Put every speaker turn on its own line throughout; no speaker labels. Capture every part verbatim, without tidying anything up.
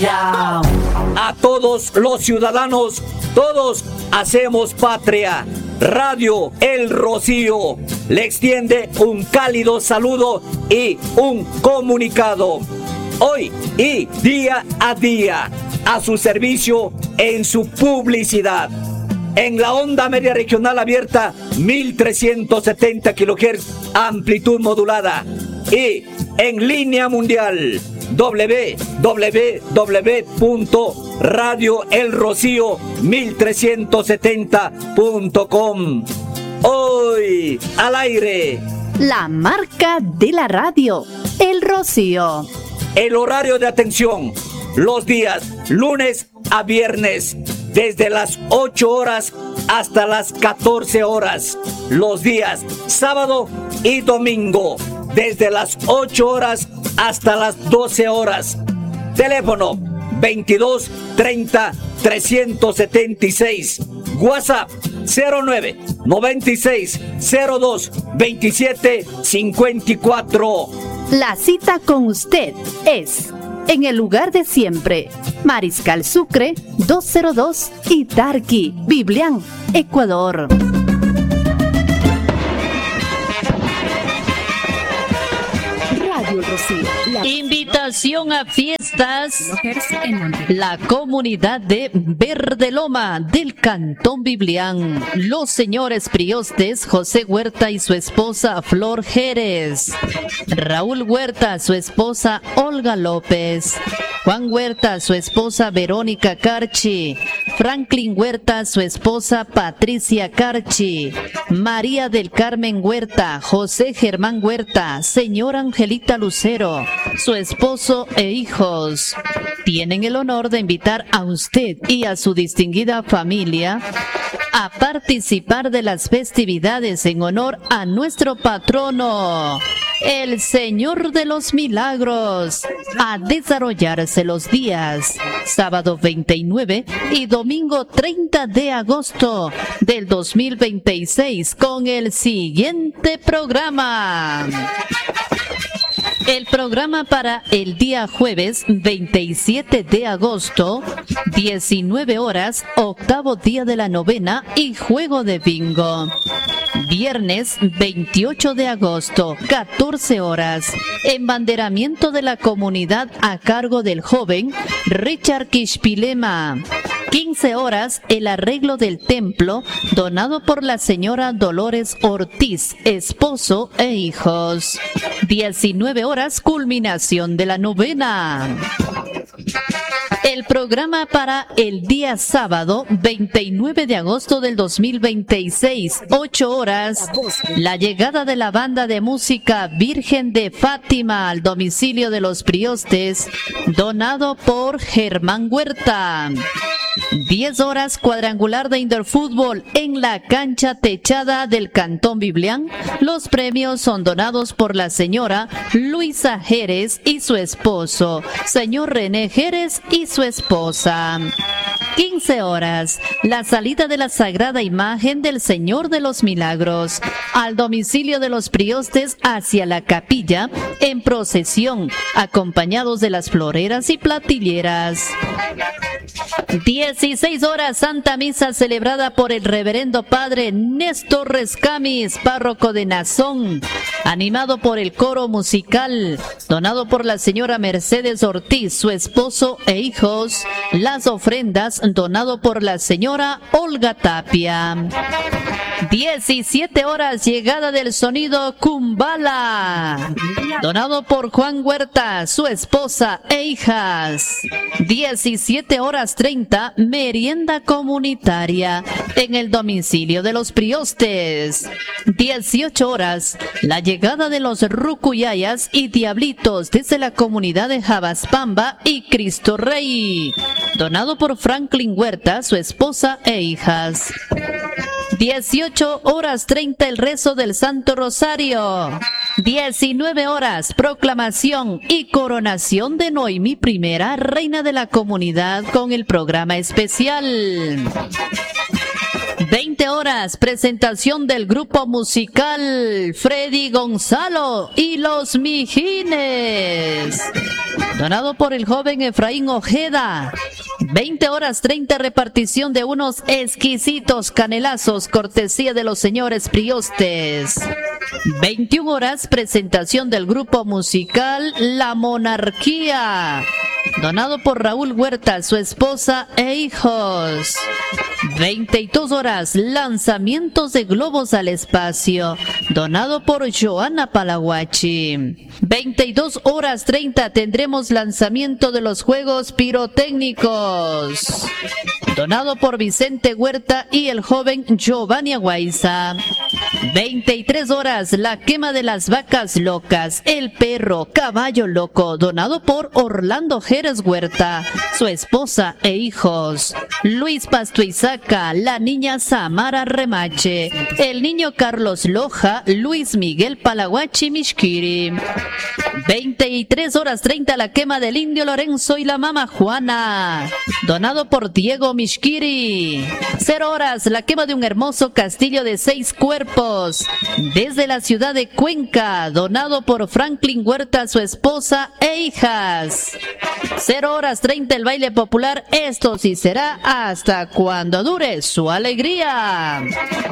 A todos los ciudadanos, todos hacemos patria. Radio El Rocío le extiende un cálido saludo y un comunicado. Hoy y día a día, a su servicio en su publicidad. En la onda media regional abierta, mil trescientos setenta kilohertz, amplitud modulada. Y en línea mundial, doble u doble u doble u punto radio el rocío mil trescientos setenta punto com. Hoy al aire,
la marca de la radio, El Rocío.
El horario de atención, los días lunes a viernes, desde las ocho horas hasta las catorce horas. Los días sábado y domingo, desde las ocho horas hasta las doce horas. Teléfono veintidós treinta trescientos setenta y seis. WhatsApp cero nueve noventa y seis cero dos veintisiete cincuenta y cuatro.
La cita con usted es en el lugar de siempre, Mariscal Sucre doscientos dos, Itarqui, Biblián, Ecuador.
La invitación a fiestas. La comunidad de Verde Loma del Cantón Biblián. Los señores priostes José Huerta y su esposa Flor Jerez. Raúl Huerta, su esposa Olga López. Juan Huerta, su esposa Verónica Carchi. Franklin Huerta, su esposa Patricia Carchi. María del Carmen Huerta, José Germán Huerta, señora Angelita Lucero, su esposo e hijos. Tienen el honor de invitar a usted y a su distinguida familia a participar de las festividades en honor a nuestro patrono, el Señor de los Milagros, a desarrollarse los días sábado veintinueve y domingo treinta de agosto del dos mil veintiséis con el siguiente programa. El programa para el día jueves veintisiete de agosto, diecinueve horas, octavo día de la novena y juego de bingo. Viernes veintiocho de agosto, catorce horas, embanderamiento de la comunidad a cargo del joven Richard Quishpilema. quince horas, el arreglo del templo, donado por la señora Dolores Ortiz, esposo e hijos. diecinueve horas, culminación de la novena. El programa para el día sábado, veintinueve de agosto del dos mil veintiséis, ocho horas, la llegada de la banda de música Virgen de Fátima al domicilio de los priostes, donado por Germán Huerta. diez horas, cuadrangular de indoor fútbol en la cancha techada del Cantón Biblián. Los premios son donados por la señora Luisa Jerez y su esposo, señor René Jerez y su esposa. quince horas, la salida de la Sagrada Imagen del Señor de los Milagros al domicilio de los priostes hacia la capilla en procesión, acompañados de las floreras y platilleras. dieciséis horas, Santa Misa celebrada por el reverendo padre Néstor Rescamis, párroco de Nazón, animado por el coro musical, donado por la señora Mercedes Ortiz, su esposo e hijos. Las ofrendas, donado por la señora Olga Tapia. diecisiete horas, llegada del sonido Kumbala, donado por Juan Huerta, su esposa e hijas. diecisiete horas treinta, merienda comunitaria en el domicilio de los priostes. dieciocho horas, la llegada de los rucuyayas y diablitos desde la comunidad de Jabaspamba y Cristo Rey, donado por Franklin Huerta, su esposa e hijas. dieciocho horas treinta, el rezo del Santo Rosario. diecinueve horas, proclamación y coronación de Noemí Primera, reina de la comunidad, con el programa especial. veinte horas, presentación del grupo musical Freddy Gonzalo y los Mijines, donado por el joven Efraín Ojeda. veinte horas treinta, repartición de unos exquisitos canelazos, cortesía de los señores Priostes. veintiuna horas, presentación del grupo musical La Monarquía, donado por Raúl Huerta, su esposa e hijos. veintidós horas, lanzamientos de globos al espacio, donado por Joana Palaguachi. veintidós horas treinta, tendremos lanzamiento de los juegos pirotécnicos, donado por Vicente Huerta y el joven Giovanni Aguaiza. veintitrés horas, la quema de las vacas locas, el perro caballo loco, donado por Orlando Jerez Huerta, su esposa e hijos. Luis Pastuizaca, la niña Samara Remache, el niño Carlos Loja, Luis Miguel Palaguachi Mishkiri. veintitrés horas treinta, la quema del indio Lorenzo y la mama Juana, donado por Diego Mishkiri. cero horas, la quema de un hermoso castillo de seis cuerpos desde la ciudad de Cuenca, donado por Franklin Huerta, su esposa e hijas. cero horas treinta, el baile popular, esto sí será hasta cuando dure su alegría.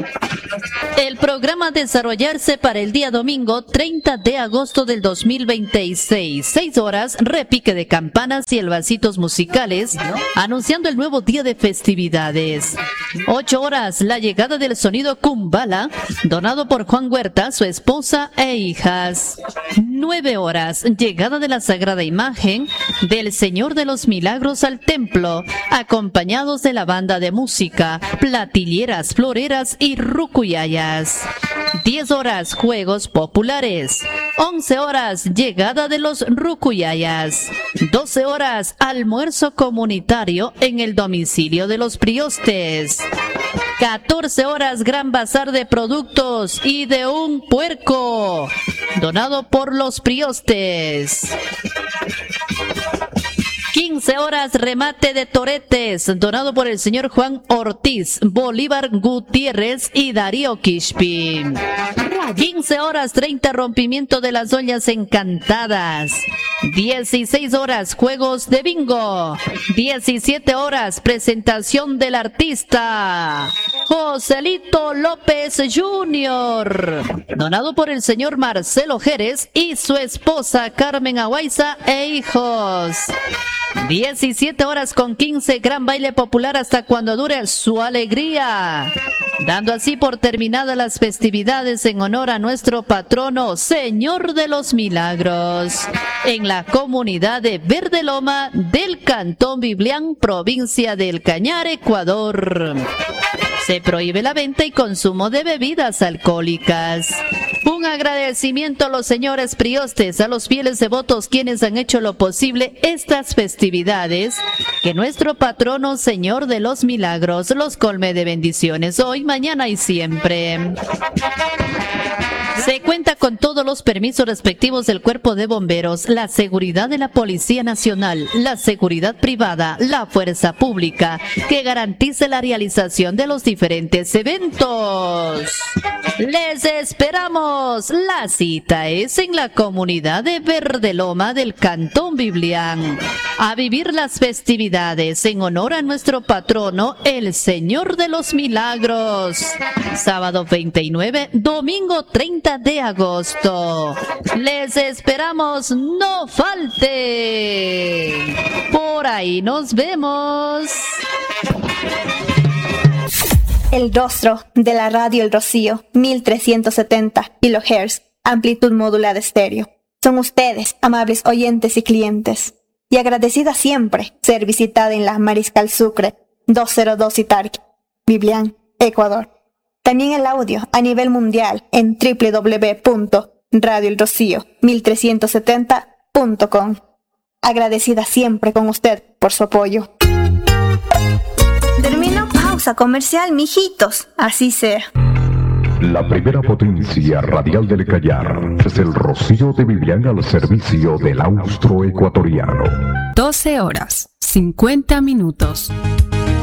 El programa a desarrollarse para el día domingo treinta de agosto del dos mil veintiséis. seis horas, repique de campanas y el vasitos musicales, anunciando el nuevo día de festividades. ocho horas, la llegada del sonido Kumbala, donado por Juan Huerta, su esposa e hijas. nueve horas, llegada de la Sagrada Imagen del Señor de los Milagros al templo, acompañados de la banda de música, platilleras, floreras y rucuyayas. diez horas, juegos populares. once horas, llegada de los rucuyayas. doce horas, almuerzo comunitario en el domicilio de los Priostes. catorce horas, gran bazar de productos y de un puerco, donado por los Priostes. quince horas, remate de toretes, donado por el señor Juan Ortiz, Bolívar Gutiérrez y Darío Quispi. quince horas treinta, rompimiento de las ollas encantadas. dieciséis horas, juegos de bingo. diecisiete horas, presentación del artista Joselito López junior, donado por el señor Marcelo Jerez y su esposa Carmen Aguaiza e hijos. diecisiete horas con quince, gran baile popular hasta cuando dure su alegría, dando así por terminadas las festividades en honor a nuestro patrono, Señor de los Milagros, en la comunidad de Verde Loma del Cantón Biblián, provincia del Cañar, Ecuador. Se prohíbe la venta y consumo de bebidas alcohólicas. Un agradecimiento a los señores Priostes, a los fieles devotos quienes han hecho lo posible estas festividades. Que nuestro patrono, Señor de los Milagros, los colme de bendiciones hoy, mañana y siempre. Se cuenta con todos los permisos respectivos del Cuerpo de Bomberos, la seguridad de la Policía Nacional, la seguridad privada, la fuerza pública, que garantice la realización de los diferentes eventos. Les esperamos. La cita es en la comunidad de Verde Loma del Cantón Biblián, a vivir las festividades en honor a nuestro patrono, el Señor de los Milagros. Sábado veintinueve, domingo treinta de agosto. Les esperamos, no falte. Por ahí nos vemos.
El rostro de la radio El Rocío, mil trescientos setenta kilohertz, amplitud modulada estéreo. Son ustedes, amables oyentes y clientes, y agradecida siempre ser visitada en la Mariscal Sucre doscientos dos Itarqui, Biblián, Ecuador. También el audio a nivel mundial en doble u doble u doble u punto radio el rocío mil trescientos setenta punto com. Agradecida siempre con usted por su apoyo. Termino pausa comercial, mijitos. Así sea.
La primera potencia radial del Cayar es el Rocío de Biblián al servicio del austro ecuatoriano.
doce horas, cincuenta minutos.